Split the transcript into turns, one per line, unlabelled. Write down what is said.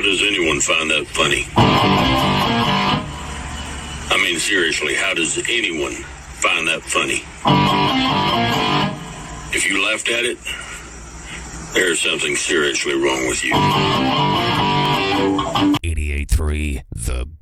does anyone find that funny? I mean, seriously, how does anyone find that funny? If you laughed at it, there's something seriously wrong with you.
88.3 The